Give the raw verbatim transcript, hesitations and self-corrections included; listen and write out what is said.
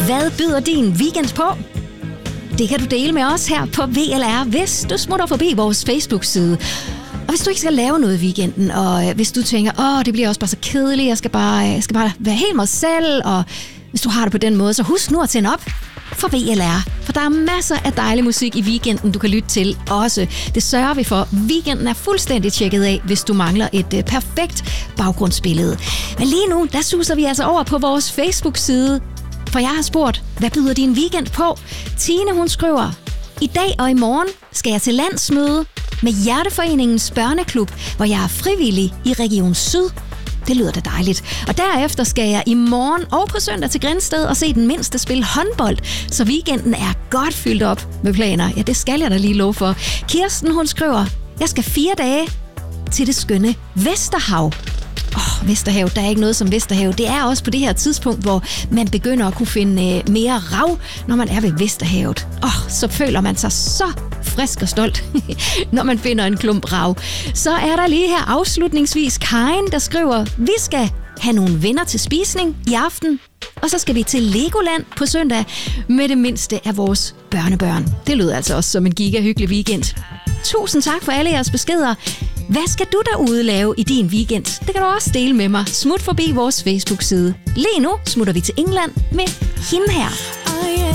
Hvad byder din weekend på? Det kan du dele med os her på V L R, hvis du smutter forbi vores Facebook-side. Og hvis du ikke skal lave noget i weekenden, og hvis du tænker, åh, det bliver også bare så kedeligt, jeg skal bare, jeg skal bare være helt mig selv, og hvis du har det på den måde, så husk nu at tænde op for V L R. For der er masser af dejlig musik i weekenden, du kan lytte til også. Det sørger vi for. Weekenden er fuldstændig tjekket af, hvis du mangler et øh, perfekt baggrundsbillede. Men lige nu, der suser vi altså over på vores Facebook-side. For jeg har spurgt, hvad byder din weekend på? Tine, hun skriver, i dag og i morgen skal jeg til landsmøde med Hjerteforeningens børneklub, hvor jeg er frivillig i Region Syd. Det lyder da dejligt. Og derefter skal jeg i morgen og på søndag til Grindsted og se den mindste spille håndbold, så weekenden er godt fyldt op med planer. Ja, det skal jeg da lige love for. Kirsten, hun skriver, jeg skal fire dage til det skønne Vesterhav. Åh, oh, Vesterhav, der er ikke noget som Vesterhav. Det er også på det her tidspunkt, hvor man begynder at kunne finde øh, mere rav, når man er ved Vesterhavet. Åh, oh, så føler man sig så frisk og stolt, når man finder en klump rav. Så er der lige her afslutningsvis Karin, der skriver, vi skal have nogle venner til spisning i aften, og så skal vi til Legoland på søndag med det mindste af vores børnebørn. Det lyder altså også som en gigahyggelig weekend. Tusind tak for alle jeres beskeder. Hvad skal du derude lave i din weekend? Det kan du også dele med mig. Smut forbi vores Facebook-side. Lige nu smutter vi til England med hende her.